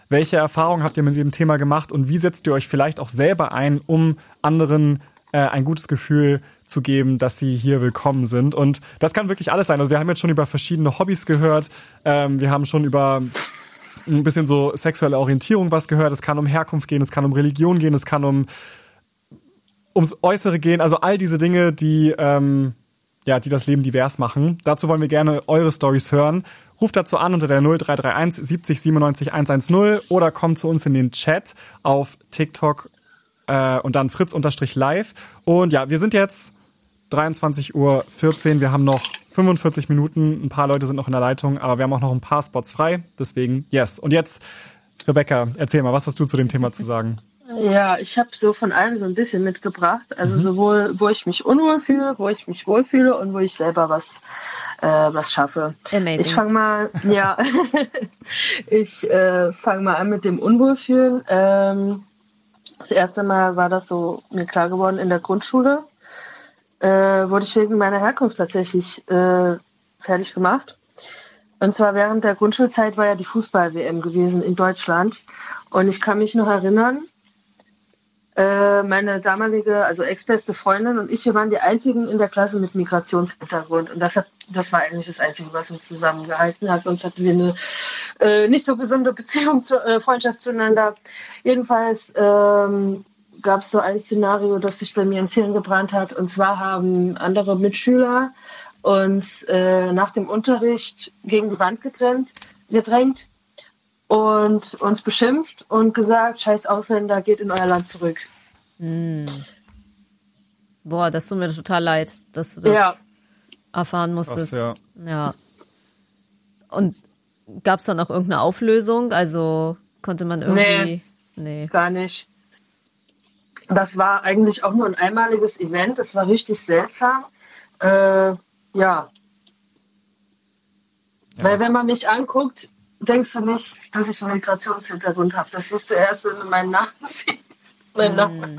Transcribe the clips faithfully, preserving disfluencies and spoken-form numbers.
welche Erfahrungen habt ihr mit dem Thema gemacht und wie setzt ihr euch vielleicht auch selber ein, um anderen äh, ein gutes Gefühl zu geben, dass sie hier willkommen sind. Und das kann wirklich alles sein. Also wir haben jetzt schon über verschiedene Hobbys gehört, ähm, wir haben schon über ein bisschen so sexuelle Orientierung was gehört, es kann um Herkunft gehen, es kann um Religion gehen, es kann um ums Äußere gehen, also all diese Dinge, die ähm, ja, die das Leben divers machen. Dazu wollen wir gerne eure Storys hören. Ruft dazu an unter der null drei drei eins siebzig siebenundneunzig hundertzehn oder kommt zu uns in den Chat auf TikTok äh, und dann fritz-live. Und ja, wir sind jetzt dreiundzwanzig Uhr vierzehn, wir haben noch fünfundvierzig Minuten, ein paar Leute sind noch in der Leitung, aber wir haben auch noch ein paar Spots frei, deswegen yes. Und jetzt, Rebecca, erzähl mal, was hast du zu dem Thema zu sagen? Ja, ich habe so von allem so ein bisschen mitgebracht, also mhm. sowohl, wo ich mich unwohl fühle, wo ich mich wohlfühle und wo ich selber was, äh, was schaffe. Amazing. Ich fange mal, ja, ich äh, fange mal an mit dem Unwohlfühlen. Ähm, das erste Mal war das so mir klar geworden in der Grundschule. Äh, wurde ich wegen meiner Herkunft tatsächlich äh, fertig gemacht. Und zwar während der Grundschulzeit war ja die Fußball-W M gewesen in Deutschland. Und ich kann mich noch erinnern, äh, meine damalige, also ex-beste Freundin und ich, wir waren die einzigen in der Klasse mit Migrationshintergrund. Und das hat, das war eigentlich das Einzige, was uns zusammengehalten hat. Sonst hatten wir eine äh, nicht so gesunde Beziehung, zu, äh, Freundschaft zueinander. Jedenfalls ähm, gab es so ein Szenario, das sich bei mir ins Hirn gebrannt hat. Und zwar haben andere Mitschüler uns äh, nach dem Unterricht gegen die Wand gedrängt, gedrängt und uns beschimpft und gesagt, scheiß Ausländer, geht in euer Land zurück. Mm. Boah, das tut mir total leid, dass du das ja. erfahren musstest. Krass, ja. ja. Und gab es dann auch irgendeine Auflösung? Also konnte man irgendwie... Nee, nee, gar nicht. Das war eigentlich auch nur ein einmaliges Event. Das war richtig seltsam. Äh, ja. ja. Weil wenn man mich anguckt, denkst du nicht, dass ich einen Migrationshintergrund habe. Das wirst du erst, wenn du meinen Namen siehst. Meinen Namen.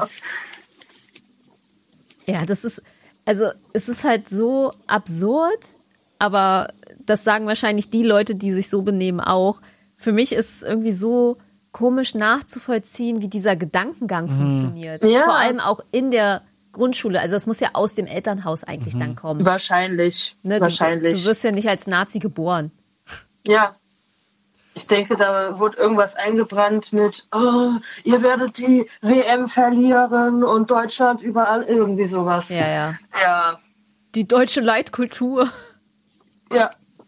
Ja, das ist, also es ist halt so absurd, aber das sagen wahrscheinlich die Leute, die sich so benehmen, auch. Für mich ist es irgendwie so komisch nachzuvollziehen, wie dieser Gedankengang mhm. funktioniert. Ja. Vor allem auch in der Grundschule. Also es muss ja aus dem Elternhaus eigentlich mhm. dann kommen. Wahrscheinlich. Ne? Wahrscheinlich. Du, du wirst ja nicht als Nazi geboren. Ja. Ich denke, da wurde irgendwas eingebrannt mit, oh, ihr werdet die W M verlieren und Deutschland überall, irgendwie sowas. Ja, ja. Ja. Die deutsche Leitkultur. Ja.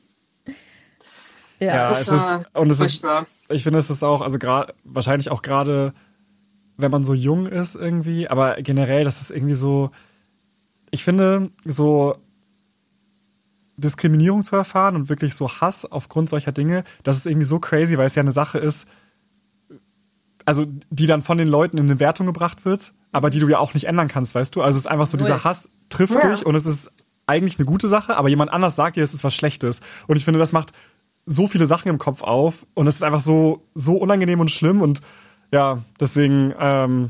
Ja, ja es ist, und es ist, ich finde, es ist auch, also gerade, wahrscheinlich auch gerade, wenn man so jung ist irgendwie, aber generell, das ist irgendwie so, ich finde, so Diskriminierung zu erfahren und wirklich so Hass aufgrund solcher Dinge, das ist irgendwie so crazy, weil es ja eine Sache ist, also die dann von den Leuten in eine Wertung gebracht wird, aber die du ja auch nicht ändern kannst, weißt du? Also es ist einfach so, dieser Hass trifft ja. dich und es ist eigentlich eine gute Sache, aber jemand anders sagt dir, es ist was Schlechtes. Und ich finde, das macht so viele Sachen im Kopf auf und es ist einfach so so unangenehm und schlimm und ja, deswegen ähm,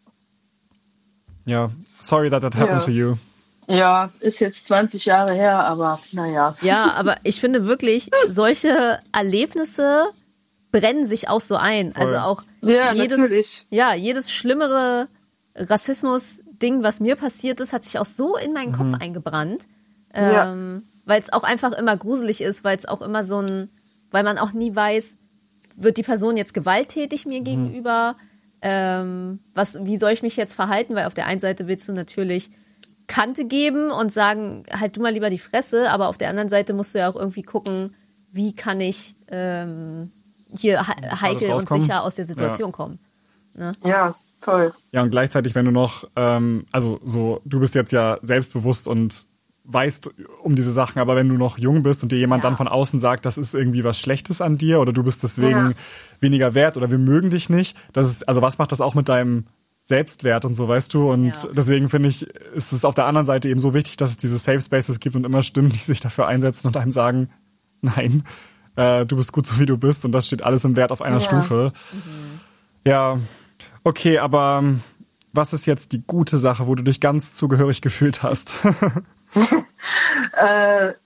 ja, sorry that that happened ja. to you. Ja, ist jetzt zwanzig Jahre her, aber naja. Ja, aber ich finde wirklich, solche Erlebnisse brennen sich auch so ein. Also auch ja, jedes, natürlich. ja, jedes schlimmere Rassismus-Ding, was mir passiert ist, hat sich auch so in meinen mhm. Kopf eingebrannt. Ja. Ähm, weil es auch einfach immer gruselig ist, weil es auch immer so ein, weil man auch nie weiß, wird die Person jetzt gewalttätig mir mhm. gegenüber? Ähm, was, wie soll ich mich jetzt verhalten? Weil auf der einen Seite willst du natürlich Kante geben und sagen, halt du mal lieber die Fresse, aber auf der anderen Seite musst du ja auch irgendwie gucken, wie kann ich ähm, hier he- heikel und sicher aus der Situation ja. kommen. Ne? Ja, toll. Ja, und gleichzeitig, wenn du noch, ähm, also so, du bist jetzt ja selbstbewusst und weißt um diese Sachen, aber wenn du noch jung bist und dir jemand ja. dann von außen sagt, das ist irgendwie was Schlechtes an dir oder du bist deswegen ja. weniger wert oder wir mögen dich nicht, das ist, also was macht das auch mit deinem Selbstwert und so, weißt du? Und ja. deswegen finde ich, ist es auf der anderen Seite eben so wichtig, dass es diese Safe Spaces gibt und immer Stimmen, die sich dafür einsetzen und einem sagen, nein, äh, du bist gut so, wie du bist und das steht alles im Wert auf einer ja. Stufe. Mhm. Ja, okay, aber was ist jetzt die gute Sache, wo du dich ganz zugehörig gefühlt hast? äh,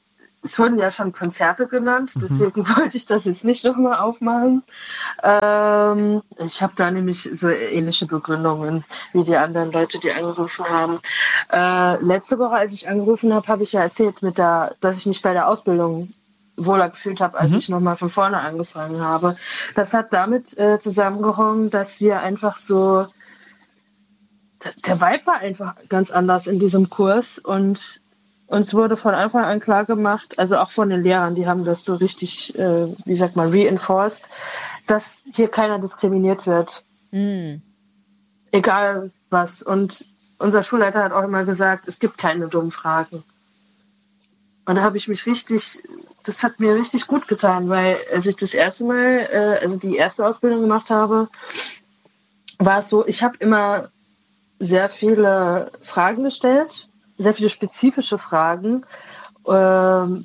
es wurden ja schon Konzerte genannt, deswegen mhm. wollte ich das jetzt nicht nochmal aufmachen. Ähm, ich habe da nämlich so ähnliche Begründungen wie die anderen Leute, die angerufen haben. Äh, letzte Woche, als ich angerufen habe, habe ich ja erzählt, mit der, dass ich mich bei der Ausbildung wohler gefühlt habe, als mhm. ich nochmal von vorne angefangen habe. Das hat damit äh, zusammengehangen, dass wir einfach so, der Vibe war einfach ganz anders in diesem Kurs und uns wurde von Anfang an klar gemacht, also auch von den Lehrern, die haben das so richtig, äh, wie sagt man, reinforced, dass hier keiner diskriminiert wird. Mhm. Egal was. Und unser Schulleiter hat auch immer gesagt, es gibt keine dummen Fragen. Und da habe ich mich richtig, das hat mir richtig gut getan, weil als ich das erste Mal, äh, also die erste Ausbildung gemacht habe, war es so, ich habe immer sehr viele Fragen gestellt, sehr viele spezifische Fragen. Ähm,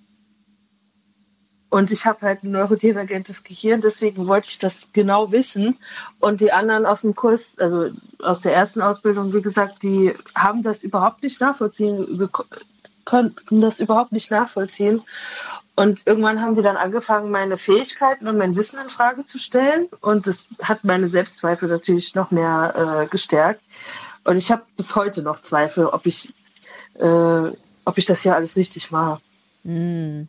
und ich habe halt ein neurodivergentes Gehirn, deswegen wollte ich das genau wissen. Und die anderen aus dem Kurs, also aus der ersten Ausbildung, wie gesagt, die haben das überhaupt nicht nachvollziehen, konnten das überhaupt nicht nachvollziehen. Und irgendwann haben sie dann angefangen, meine Fähigkeiten und mein Wissen in Frage zu stellen. Und das hat meine Selbstzweifel natürlich noch mehr äh, gestärkt. Und ich habe bis heute noch Zweifel, ob ich, äh, ob ich das hier alles richtig mache. Mm.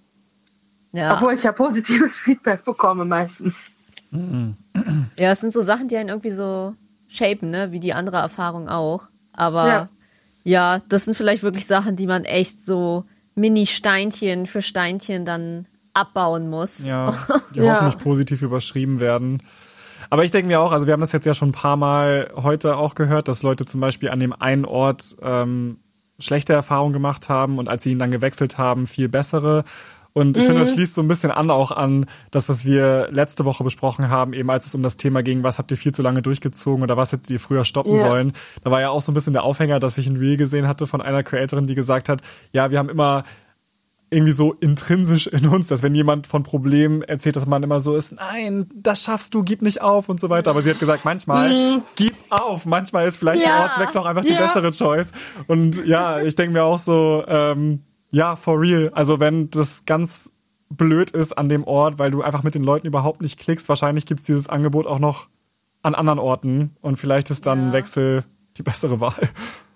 Ja. Obwohl ich ja positives Feedback bekomme meistens. Mm. Ja, es sind so Sachen, die einen irgendwie so shapen, ne? Wie die andere Erfahrung auch. Aber ja. ja, das sind vielleicht wirklich Sachen, die man echt so Mini-Steinchen für Steinchen dann abbauen muss. Ja, die ja. hoffentlich positiv überschrieben werden. Aber ich denke mir auch, also wir haben das jetzt ja schon ein paar Mal heute auch gehört, dass Leute zum Beispiel an dem einen Ort ähm, schlechte Erfahrungen gemacht haben und als sie ihn dann gewechselt haben, viel bessere. Und ich mhm. finde, das schließt so ein bisschen an auch an das, was wir letzte Woche besprochen haben, eben als es um das Thema ging, was habt ihr viel zu lange durchgezogen oder was hättet ihr früher stoppen yeah. sollen. Da war ja auch so ein bisschen der Aufhänger, dass ich ein Reel gesehen hatte von einer Creatorin, die gesagt hat, ja, wir haben immer irgendwie so intrinsisch in uns, dass wenn jemand von Problemen erzählt, dass man immer so ist, nein, das schaffst du, gib nicht auf und so weiter. Aber sie hat gesagt, manchmal, mm. gib auf. Manchmal ist vielleicht ja. der Ortswechsel auch einfach die ja. bessere Choice. Und ja, ich denke mir auch so, ähm, ja, for real. Also wenn das ganz blöd ist an dem Ort, weil du einfach mit den Leuten überhaupt nicht klickst, wahrscheinlich gibt's dieses Angebot auch noch an anderen Orten und vielleicht ist dann ja. ein Wechsel die bessere Wahl.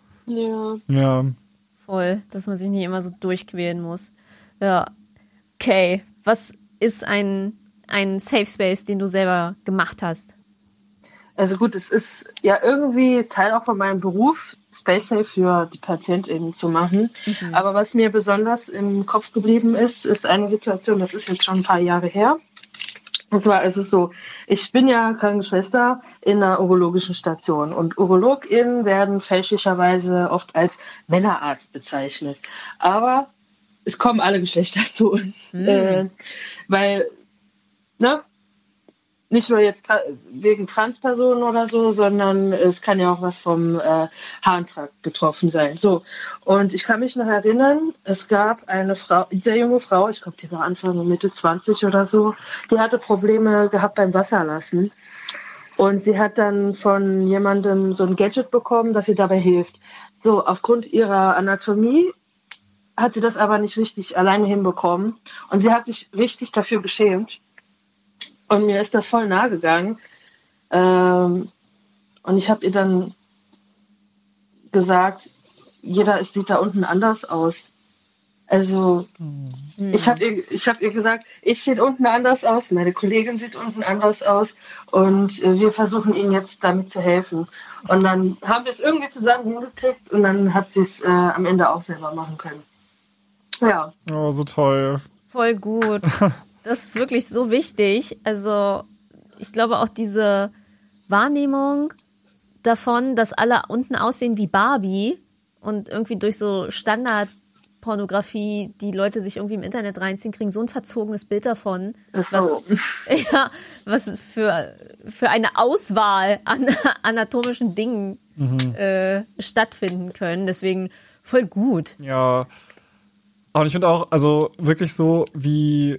Ja. Ja. Voll, dass man sich nicht immer so durchquälen muss. Ja, okay. Was ist ein, ein Safe Space, den du selber gemacht hast? Also gut, es ist ja irgendwie Teil auch von meinem Beruf, Space Safe für die PatientInnen zu machen. Mhm. Aber was mir besonders im Kopf geblieben ist, ist eine Situation, das ist jetzt schon ein paar Jahre her. Und zwar ist es so, ich bin ja Krankenschwester in einer urologischen Station und UrologInnen werden fälschlicherweise oft als Männerarzt bezeichnet. Aber es kommen alle Geschlechter zu uns. Mhm. Äh, weil, ne, nicht nur jetzt tra- wegen Transpersonen oder so, sondern es kann ja auch was vom äh, Harntrakt betroffen sein. So. Und ich kann mich noch erinnern, es gab eine Frau, eine sehr junge Frau, ich glaube, die war Anfang Mitte zwanzig oder so, die hatte Probleme gehabt beim Wasserlassen. Und sie hat dann von jemandem so ein Gadget bekommen, das ihr dabei hilft. So, aufgrund ihrer Anatomie hat sie das aber nicht richtig alleine hinbekommen. Und sie hat sich richtig dafür geschämt. Und mir ist das voll nahe gegangen. Ähm, und ich habe ihr dann gesagt, jeder sieht da unten anders aus. Also mhm. ich habe ihr, ich hab ihr gesagt, ich sehe unten anders aus, meine Kollegin sieht unten anders aus und äh, wir versuchen ihnen jetzt damit zu helfen. Und dann haben wir es irgendwie zusammen hingekriegt und dann hat sie es äh, am Ende auch selber machen können. Ja. Oh, so toll. Voll gut. Das ist wirklich so wichtig. Also ich glaube auch diese Wahrnehmung davon, dass alle unten aussehen wie Barbie und irgendwie durch so Standardpornografie die Leute sich irgendwie im Internet reinziehen, kriegen so ein verzogenes Bild davon, was, so. ja, was für, für eine Auswahl an anatomischen Dingen mhm. äh, stattfinden können. Deswegen voll gut. Ja, und ich finde auch, also wirklich so wie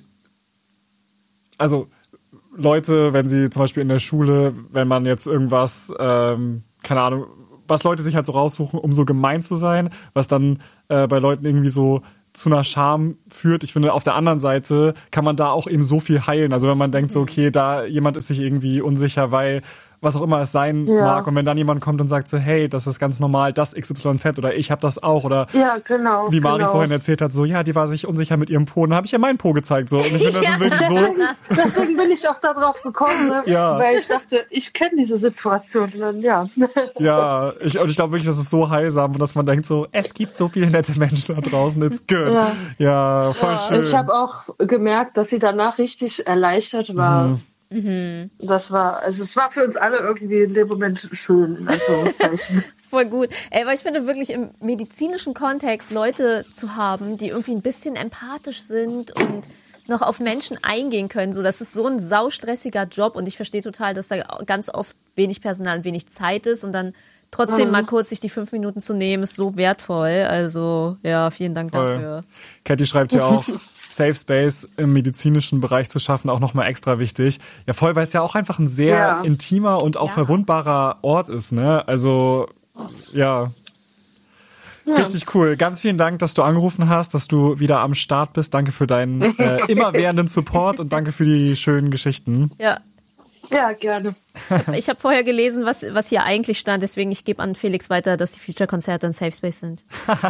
also Leute, wenn sie zum Beispiel in der Schule, wenn man jetzt irgendwas, ähm, keine Ahnung, was Leute sich halt so raussuchen, um so gemein zu sein, was dann äh, bei Leuten irgendwie so zu einer Scham führt. Ich finde, auf der anderen Seite kann man da auch eben so viel heilen. Also wenn man denkt so, okay, da jemand ist sich irgendwie unsicher, weil was auch immer es sein Ja. mag. Und wenn dann jemand kommt und sagt so, hey, das ist ganz normal, das X Y Z oder ich habe das auch. Oder Ja, genau. wie Mari genau. vorhin erzählt hat, so, ja, die war sich unsicher mit ihrem Po. Dann habe ich ja meinen Po gezeigt. So. Und ich finde, das sind wirklich so... Deswegen bin ich auch da drauf gekommen, ne? Ja. Weil ich dachte, ich kenne diese Situation. Und dann, ja. Ja, ich, und ich glaube wirklich, das ist so heilsam, dass man denkt so, es gibt so viele nette Menschen da draußen, it's good. Ja. Ja, voll schön. Ich habe auch gemerkt, dass sie danach richtig erleichtert war. Mhm. Das war, also es war für uns alle irgendwie in dem Moment schön, in Anführungszeichen. Voll gut. Ey, weil ich finde wirklich im medizinischen Kontext Leute zu haben, die irgendwie ein bisschen empathisch sind und noch auf Menschen eingehen können. So, das ist so ein saustressiger Job und ich verstehe total, dass da ganz oft wenig Personal und wenig Zeit ist und dann trotzdem Mhm. mal kurz sich die fünf Minuten zu nehmen, ist so wertvoll. Also, ja, vielen Dank Voll. dafür. Katie schreibt ja auch, Safe Space im medizinischen Bereich zu schaffen, auch nochmal extra wichtig. Ja, voll, weil es ja auch einfach ein sehr Ja. intimer und auch Ja. verwundbarer Ort ist, ne? Also, ja. Ja. Richtig cool. Ganz vielen Dank, dass du angerufen hast, dass du wieder am Start bist. Danke für deinen äh, immerwährenden Support und danke für die schönen Geschichten. Ja. Ja, gerne. Ich habe vorher gelesen, was, was hier eigentlich stand, deswegen ich gebe an Felix weiter, dass die Future-Konzerte ein Safe Space sind.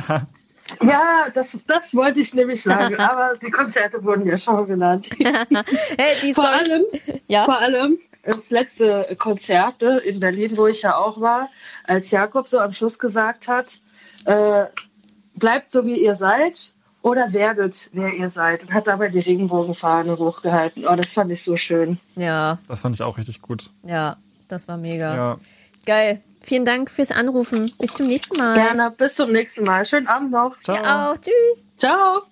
Ja, das, das wollte ich nämlich sagen, aber die Konzerte wurden ja schon genannt. Hey, die Vor Story- allem, Ja? vor allem das letzte Konzert ne, in Berlin, wo ich ja auch war, als Jakob so am Schluss gesagt hat, äh, bleibt so wie ihr seid oder werdet wer ihr seid und hat dabei die Regenbogenfahne hochgehalten. Oh, das fand ich so schön. Ja, Das fand ich auch richtig gut. ja, das war mega. Ja. Geil. Vielen Dank fürs Anrufen. Bis zum nächsten Mal. Gerne, bis zum nächsten Mal. Schönen Abend noch. Ciao. Ja, auch. Tschüss. Ciao.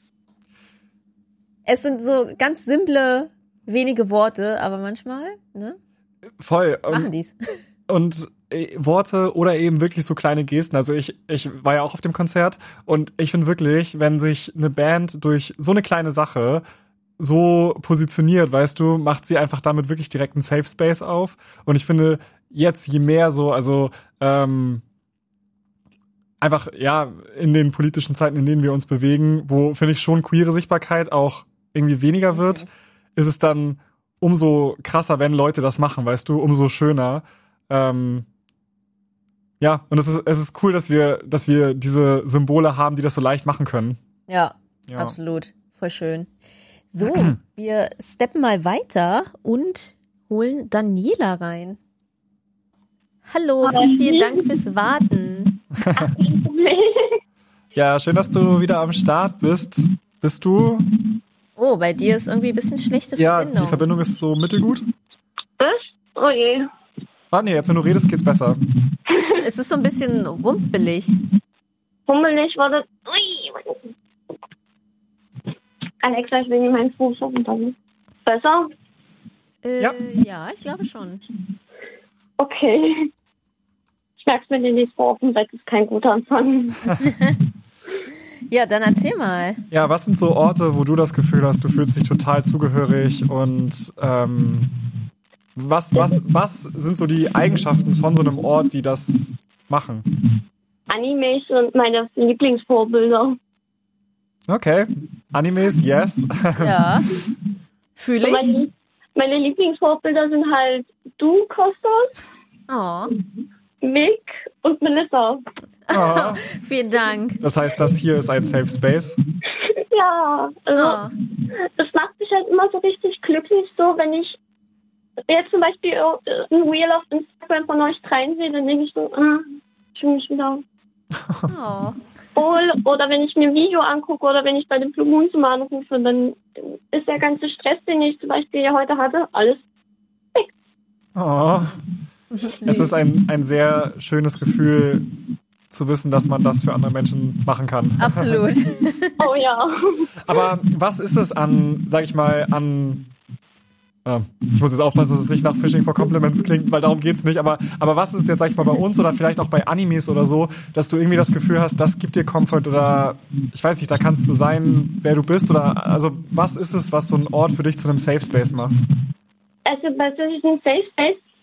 Es sind so ganz simple, wenige Worte, aber manchmal, ne, Voll. machen Und, die's. und äh, Worte oder eben wirklich so kleine Gesten. Also ich, ich war ja auch auf dem Konzert und ich finde wirklich, wenn sich eine Band durch so eine kleine Sache so positioniert, weißt du, macht sie einfach damit wirklich direkt einen Safe Space auf. Und ich finde, jetzt je mehr so, also ähm, einfach, ja, in den politischen Zeiten, in denen wir uns bewegen, wo, finde ich, schon queere Sichtbarkeit auch irgendwie weniger wird, ist es dann umso krasser, wenn Leute das machen, weißt du, umso schöner. Ähm, ja, und es ist, es ist cool, dass wir, dass wir diese Symbole haben, die das so leicht machen können. Ja, Ja. absolut. Voll schön. So, wir steppen mal weiter und holen Daniela rein. Hallo, vielen Dank fürs Warten. Ja, schön, dass du wieder am Start bist. Bist du? Oh, bei dir ist irgendwie ein bisschen schlechte Ja, Verbindung. die Verbindung ist so mittelgut. Was? Oh je. Ah, nee, jetzt wenn du redest, geht's besser. Es ist so ein bisschen rumpelig. Hummelig war das. Ui. Alexa, ich will nicht meinen Fuß runternehmen. Besser? Äh, Ja. ja, ich glaube schon. Okay. Ich merke es mir den nächsten Wochen, das ist kein guter Anfang. Ja, dann erzähl mal. Ja, was sind so Orte, wo du das Gefühl hast, du fühlst dich total zugehörig und ähm, was, was, was sind so die Eigenschaften von so einem Ort, die das machen? Animes sind meine Lieblingsvorbilder. Okay. Animes, yes. Ja. Fühle Und ich. meine, meine Lieblingsvorbilder sind halt du, Kostas, Oh, Mick und Melissa. Oh. vielen Dank. Das heißt, das hier ist ein Safe Space. Ja, also Oh. das macht mich halt immer so richtig glücklich, so wenn ich jetzt zum Beispiel ein Reel auf Instagram von euch dreien sehe, dann denke ich so, ah, ich fühle mich wieder Oh. wohl. Oder wenn ich mir ein Video angucke oder wenn ich bei dem Blue Moon zum anrufe, dann ist der ganze Stress, den ich zum Beispiel ja heute hatte, alles. Oh. Es ist ein, ein sehr schönes Gefühl zu wissen, dass man das für andere Menschen machen kann. Absolut. Oh ja. Aber was ist es an, sag ich mal, an äh, ich muss jetzt aufpassen, dass es nicht nach Fishing for Compliments klingt, weil darum geht's nicht, aber, aber was ist jetzt, sag ich mal, bei uns oder vielleicht auch bei Animes oder so, dass du irgendwie das Gefühl hast, das gibt dir Comfort oder ich weiß nicht, da kannst du sein, wer du bist oder also was ist es, was so ein Ort für dich zu einem Safe Space macht? Also bei so diesem Safe Space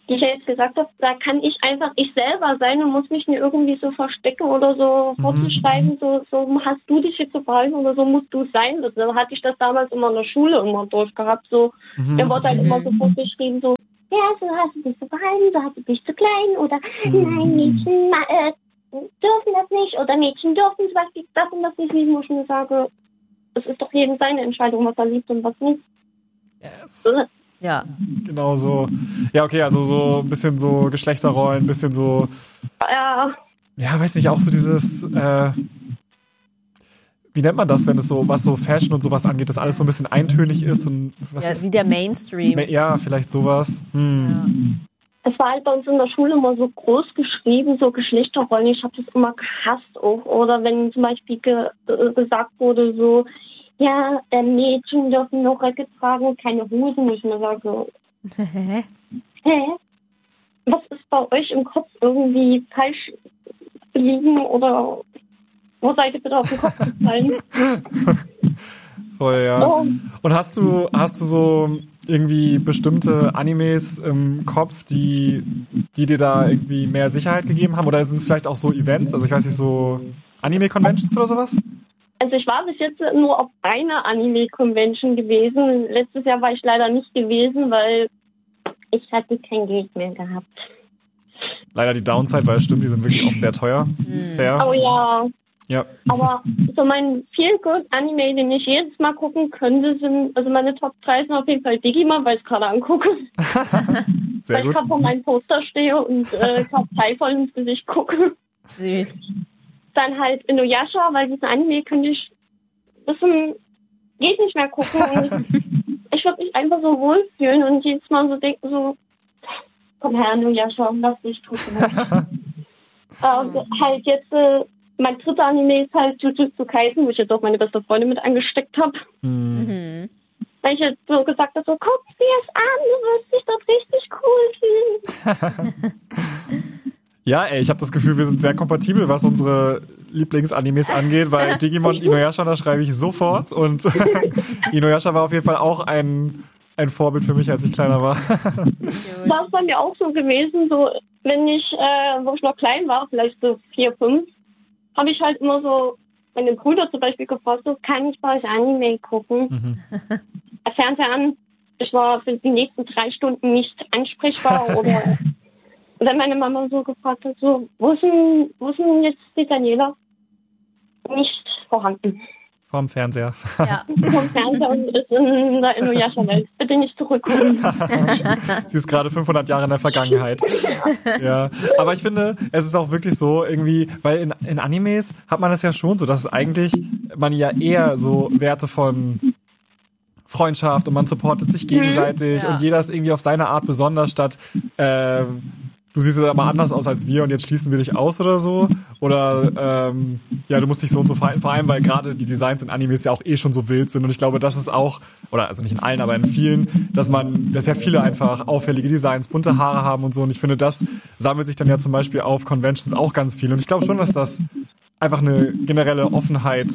die ich ja jetzt gesagt habe, da kann ich einfach ich selber sein und muss mich nicht irgendwie so verstecken oder so Mhm. vorzuschreiben, so, so hast du dich jetzt zu verhalten oder so musst du sein. So hatte ich das damals immer in der Schule immer durchgehabt. So, Mhm. da wurde halt immer so vorgeschrieben, so, ja, so hast du dich zu verhalten, so hast du dich zu klein oder Mhm. nein, Mädchen äh, dürfen das nicht oder Mädchen dürfen zum Beispiel das und das nicht lieben, wo ich mir sage, es ist doch jedem seine Entscheidung, was er liebt und was nicht. Yes. Äh, Ja. Genau so. Ja, okay, also so ein bisschen so Geschlechterrollen, ein bisschen so, Ja, ja, weiß nicht, auch so dieses, äh, wie nennt man das, wenn es so, was so Fashion und sowas angeht, dass alles so ein bisschen eintönig ist und was Ja, ist, wie der Mainstream. ja, vielleicht sowas. Hm. es war halt bei uns in der Schule immer so groß geschrieben, so Geschlechterrollen. Ich habe das immer gehasst auch. Oder wenn zum Beispiel ge äh, gesagt wurde, so, ja, äh, Mädchen dürfen noch Röcke tragen, keine Hosen. Ich mir sage, Hä? hä? Was ist bei euch im Kopf irgendwie falsch liegen oder wo seid ihr bitte auf den Kopf gefallen? Voll, ja. Oh. Und hast du, hast du so irgendwie bestimmte Animes im Kopf, die, die dir da irgendwie mehr Sicherheit gegeben haben? Oder sind es vielleicht auch so Events? Also ich weiß nicht, so Anime-Conventions oder sowas? Also ich war bis jetzt nur auf einer Anime-Convention gewesen. Letztes Jahr war ich leider nicht gewesen, weil ich hatte kein Geld mehr gehabt. Leider die Downside, weil es stimmt, die sind wirklich oft sehr teuer. Fair. Oh ja, Ja. aber so mein Feel-Good-Anime, den ich jedes Mal gucken könnte, sind, also meine Top drei sind auf jeden Fall Digimon, weil ich es gerade angucke. Sehr weil gut. ich gerade vor meinem Poster stehe und äh, Partei voll ins Gesicht gucke. Süß. Dann halt Inuyasha, weil diesen Anime könnte ich bisschen geht nicht mehr gucken und ich, ich würde mich einfach so wohlfühlen und jedes Mal so denken so, komm her, Inuyasha, lass dich tun. Aber halt jetzt, äh, mein dritter Anime ist halt Jujutsu Kaisen, wo ich jetzt auch meine beste Freundin mit angesteckt habe. Hm. Mhm. Weil ich jetzt so gesagt habe, so, guck dir es an, du wirst dich dort richtig cool fühlen. Ja, ey, ich habe das Gefühl, wir sind sehr kompatibel, was unsere Lieblingsanimes angeht, weil Digimon Inuyasha, da schreibe ich sofort und Inuyasha war auf jeden Fall auch ein, ein Vorbild für mich, als ich kleiner war. War es bei mir auch so gewesen, so, wenn ich, äh, wo ich noch klein war, vielleicht so vier, fünf, habe ich halt immer so meine Brüder zum Beispiel gefragt, so, kann ich bei euch Anime gucken? Mhm. Fernseher an, ich war für die nächsten drei Stunden nicht ansprechbar oder wenn meine Mama so gefragt hat, so, wo ist denn, wo ist denn jetzt die Daniela? Nicht vorhanden. Vorm Fernseher. Ja. Vom Fernseher und ist in der Inuyasha-Welt. Bitte nicht zurückkommen. Sie ist gerade fünfhundert Jahre in der Vergangenheit. Ja, aber ich finde, es ist auch wirklich so irgendwie, weil in, in Animes hat man das ja schon so, dass es eigentlich man ja eher so Werte von Freundschaft und man supportet sich gegenseitig Ja. und jeder ist irgendwie auf seine Art besonders statt ähm, du siehst aber anders aus als wir und jetzt schließen wir dich aus oder so. Oder ähm, ja, du musst dich so und so verhalten, vor allem, weil gerade die Designs in Animes ja auch eh schon so wild sind. Und ich glaube, das ist auch, oder also nicht in allen, aber in vielen, dass man, dass ja viele einfach auffällige Designs, bunte Haare haben und so. Und ich finde, das sammelt sich dann ja zum Beispiel auf Conventions auch ganz viel. Und ich glaube schon, dass das einfach eine generelle Offenheit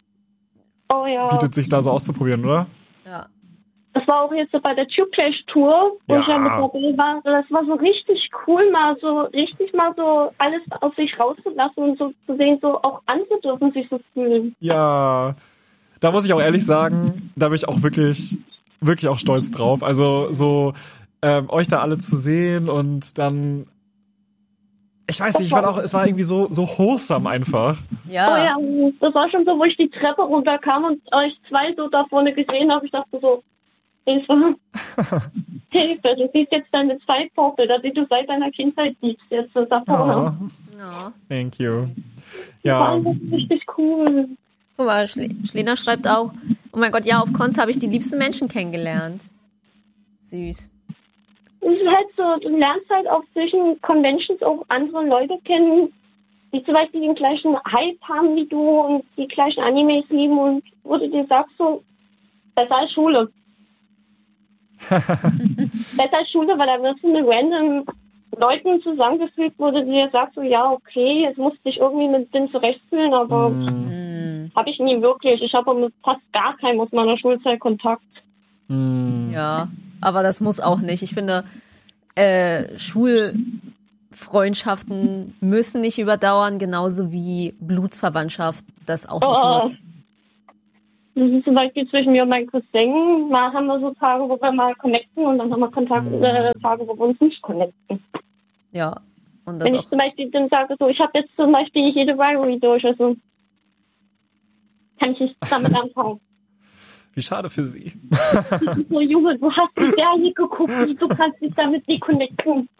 Oh ja. bietet, sich da so auszuprobieren, oder? Ja. Das war auch jetzt so bei der Tube Clash Tour, wo Ja. ich ja mit dabei war. Das war so richtig cool, mal so richtig mal so alles auf sich rauszulassen und so zu sehen, so auch andere dürfen sich so fühlen. Ja, da muss ich auch ehrlich sagen, da bin ich auch wirklich, wirklich auch stolz drauf. Also so ähm, euch da alle zu sehen und dann, ich weiß nicht, ich fand auch, es war irgendwie so so wholesome einfach. Ja. Oh ja, das war schon so, wo ich die Treppe runterkam und euch zwei so da vorne gesehen habe. Ich dachte so, Hilfe, Hilfe, du siehst jetzt deine zwei Vorbilder, die du seit deiner Kindheit siehst, jetzt so da vorne. Oh, Ja. thank you. Das war Ja, einfach richtig cool. Guck mal, Schle Schlena schreibt auch, oh mein Gott, ja, auf Cons habe ich die liebsten Menschen kennengelernt. Süß. Es ist halt so, du lernst halt auch zwischen Conventions auch andere Leute kennen, die zum Beispiel den gleichen Hype haben wie du und die gleichen Animes lieben und wo du dir sagst so, besser als Schule. Besser als Schule, weil da wirst du mit random Leuten zusammengefügt, wo du dir sagst so, ja, okay, jetzt musst du dich irgendwie mit denen zurechtfühlen, aber Hm. habe ich nie wirklich. Ich habe mit fast gar keinem aus meiner Schulzeit Kontakt. mm, Ja, aber das muss auch nicht. Ich finde, äh, Schulfreundschaften müssen nicht überdauern, genauso wie Blutsverwandtschaft das auch nicht Oh. muss. Das ist zum Beispiel zwischen mir und meinem Cousin. Mal haben wir so Tage, wo wir mal connecten und dann haben wir Kontakt, äh, Tage, wo wir uns nicht connecten. Ja. Und das Wenn auch. ich zum Beispiel dann sage, so, ich habe jetzt zum Beispiel jede Rivalry durch, also kann ich nicht damit anfangen. Wie schade für sie. So, Junge, du hast die Serie geguckt, du kannst dich damit nicht connecten.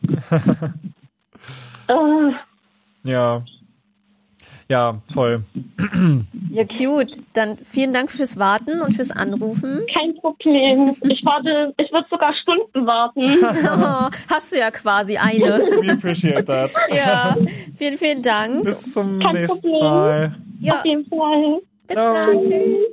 äh, Ja. Ja, voll. Ja, cute. Dann vielen Dank fürs Warten und fürs Anrufen. kein Problem. Ich warte, ich würde sogar Stunden warten. Oh, hast du ja quasi eine. We appreciate that. Ja, vielen, vielen Dank. Bis zum Kein nächsten Problem. Mal. Ja, Auf jeden Fall. bis Ciao. dann. Tschüss.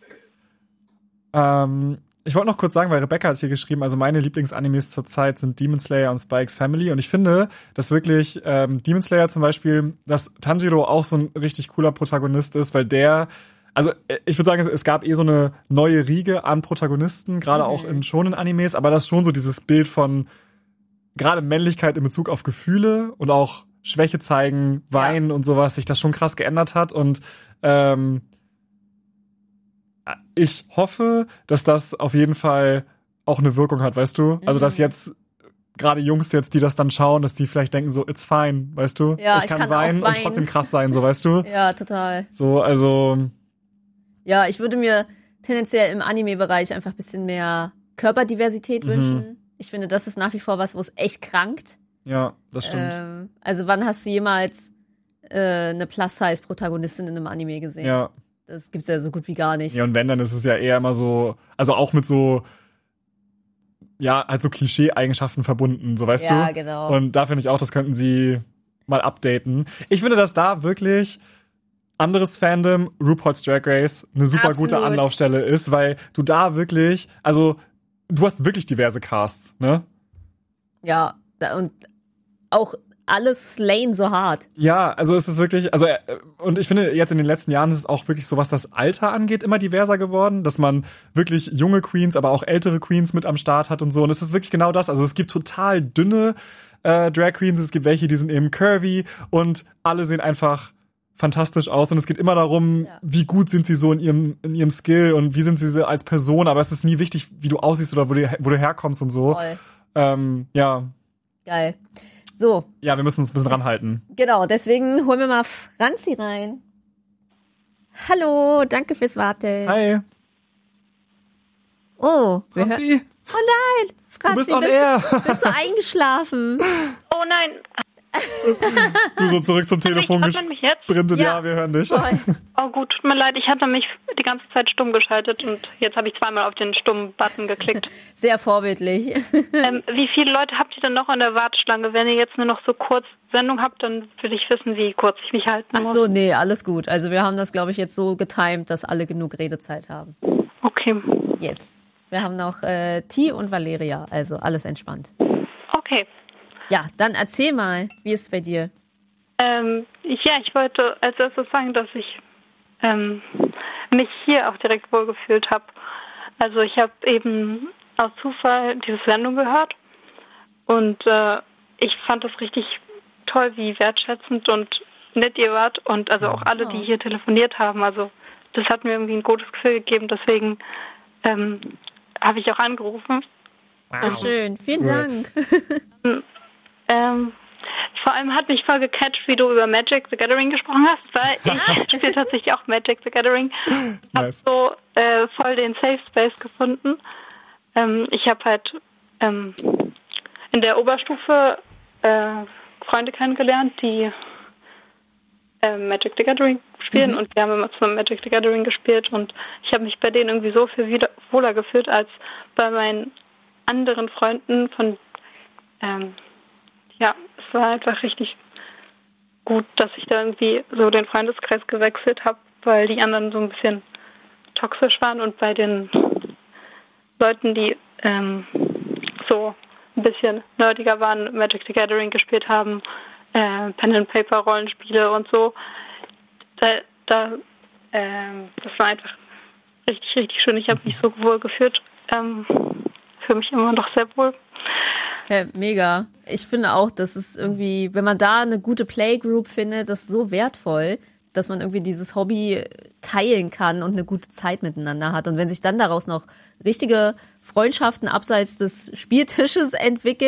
Ähm, ich wollte noch kurz sagen, weil Rebecca hat hier geschrieben, also meine Lieblingsanimes zurzeit sind Demon Slayer und Spy X Family und ich finde, dass wirklich ähm, Demon Slayer zum Beispiel, dass Tanjiro auch so ein richtig cooler Protagonist ist, weil der, also ich würde sagen, es gab eh so eine neue Riege an Protagonisten, gerade Mhm. auch in Shonen-Animes, aber das ist schon so dieses Bild von gerade Männlichkeit in Bezug auf Gefühle und auch Schwäche zeigen, Weinen und sowas, sich das schon krass geändert hat und ähm, ich hoffe, dass das auf jeden Fall auch eine Wirkung hat, weißt du? Also, dass jetzt gerade Jungs jetzt, die das dann schauen, dass die vielleicht denken so, it's fine, weißt du? Ja, ich ich kann, kann auch weinen und weinen. trotzdem krass sein, so, weißt du? Ja, total. So, also, Ja, ich würde mir tendenziell im Anime-Bereich einfach ein bisschen mehr Körperdiversität Mhm. wünschen. Ich finde, das ist nach wie vor was, wo es echt krankt. ja, das stimmt. Ähm, also wann hast du jemals äh, eine Plus-Size-Protagonistin in einem Anime gesehen? Ja. Das gibt's ja so gut wie gar nicht. Ja, und wenn, dann ist es ja eher immer so, also auch mit so, ja, halt so Klischee-Eigenschaften verbunden, so, weißt Ja, du? genau. Und da finde ich auch, das könnten sie mal updaten. Ich finde, dass da wirklich anderes Fandom, RuPaul's Drag Race, eine super gute Absolut. Anlaufstelle ist, weil du da wirklich, also du hast wirklich diverse Casts, ne? Ja, da, und auch alles slayen so hart. Ja, also es ist wirklich, also äh, und ich finde jetzt in den letzten Jahren ist es auch wirklich so, was das Alter angeht, immer diverser geworden, dass man wirklich junge Queens, aber auch ältere Queens mit am Start hat und so. Und es ist wirklich genau das. Also es gibt total dünne äh, Drag Queens, es gibt welche, die sind eben curvy und alle sehen einfach fantastisch aus. Und es geht immer darum, Ja. wie gut sind sie so in ihrem in ihrem Skill und wie sind sie so als Person. Aber es ist nie wichtig, wie du aussiehst oder wo du wo du herkommst und so. Voll. Ähm, ja, Geil. So, ja, wir müssen uns ein bisschen ranhalten. genau, deswegen holen wir mal Franzi rein. Hallo, danke fürs Warten. Hi, Oh, wir hör- Franzi. oh nein, Franzi, Du bist on bist, air. bist du eingeschlafen? Oh nein, Du so zurück zum Telefon hört man mich jetzt? gesprintet. Ja, Ja. wir hören dich. Voll. Oh gut, tut mir leid, ich hatte mich die ganze Zeit stumm geschaltet und jetzt habe ich zweimal auf den stummen Button geklickt. Sehr vorbildlich. ähm, wie viele Leute habt ihr denn noch in der Warteschlange? Wenn ihr jetzt nur noch so kurz Sendung habt, dann will ich wissen, wie kurz ich mich halten Ach muss. so, nee, alles gut. Also wir haben das, glaube ich, jetzt so getimed, dass alle genug Redezeit haben. Okay, Yes. Wir haben noch äh, T und Valeria, also alles entspannt. okay. Ja, dann erzähl mal, wie ist es bei dir? Ähm, ja, ich wollte als erstes sagen, dass ich ähm, mich hier auch direkt wohlgefühlt habe. Also ich habe eben aus Zufall diese Sendung gehört und äh, ich fand das richtig toll, wie wertschätzend und nett ihr wart und also auch alle, die hier telefoniert haben. Also das hat mir irgendwie ein gutes Gefühl gegeben, deswegen ähm, habe ich auch angerufen. Voll schön. Vielen Cool. Dank. Ähm, vor allem hat mich voll gecatcht, wie du über Magic the Gathering gesprochen hast, weil ich spiele tatsächlich auch Magic the Gathering. Hab Nice. so äh, voll den Safe Space gefunden. Ähm, ich habe halt ähm, in der Oberstufe äh, Freunde kennengelernt, die äh, Magic the Gathering spielen und wir haben immer zusammen Magic the Gathering gespielt und ich habe mich bei denen irgendwie so viel wieder wohler gefühlt als bei meinen anderen Freunden von ähm, ja, es war einfach richtig gut, dass ich da irgendwie so den Freundeskreis gewechselt habe, weil die anderen so ein bisschen toxisch waren und bei den Leuten, die ähm, so ein bisschen nerdiger waren, Magic the Gathering gespielt haben, äh, Pen and Paper Rollenspiele und so, da, da ähm, das war einfach richtig, richtig schön. Ich habe mich so wohl gefühlt, ähm, fühle mich immer noch sehr wohl. Ja, mega. Ich finde auch, das ist irgendwie, wenn man da eine gute Playgroup findet, das ist so wertvoll, dass man irgendwie dieses Hobby teilen kann und eine gute Zeit miteinander hat. Und wenn sich dann daraus noch richtige Freundschaften abseits des Spieltisches entwickeln,